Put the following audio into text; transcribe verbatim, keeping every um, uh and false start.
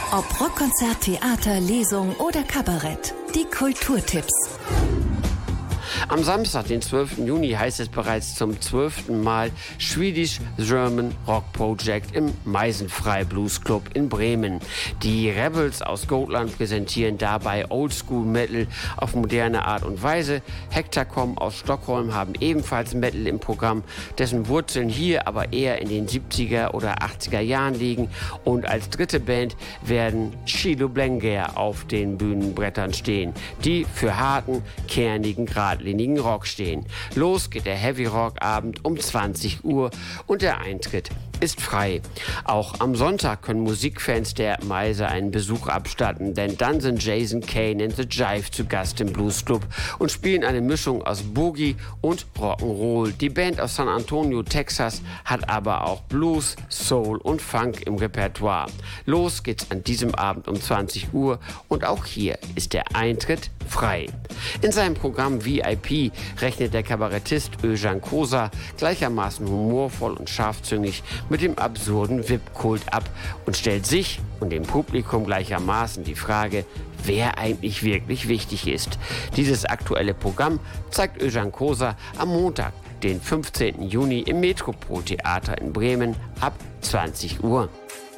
Ob Rockkonzert, Theater, Lesung oder Kabarett. Die Kulturtipps. Am Samstag, den zwölften Juni, heißt es bereits zum zwölften Mal Swedish German Rock Project im Meisenfrei Blues Club in Bremen. Die Rebels aus Gotland präsentieren dabei Oldschool Metal auf moderne Art und Weise. Hectacom aus Stockholm haben ebenfalls Metal im Programm, dessen Wurzeln hier aber eher in den siebziger oder achtziger Jahren liegen. Und als dritte Band werden Chilo Blenger auf den Bühnenbrettern stehen, die für harten, kernigen, geradlinigen Rock stehen. Los geht der Heavy Rock Abend um zwanzig Uhr und der Eintritt ist frei. Auch am Sonntag können Musikfans der Meise einen Besuch abstatten, denn dann sind Jason Kane and the Jive zu Gast im Blues Club und spielen eine Mischung aus Boogie und Rock'n'Roll. Die Band aus San Antonio, Texas, hat aber auch Blues, Soul und Funk im Repertoire. Los geht's an diesem Abend um zwanzig Uhr und auch hier ist der Eintritt frei. In seinem Programm V I P rechnet der Kabarettist Özcan Kosa gleichermaßen humorvoll und scharfzüngig mit dem absurden V I P-Kult ab und stellt sich und dem Publikum gleichermaßen die Frage, wer eigentlich wirklich wichtig ist. Dieses aktuelle Programm zeigt Özcan Kosa am Montag, den fünfzehnten Juni im Metropoltheater in Bremen ab zwanzig Uhr.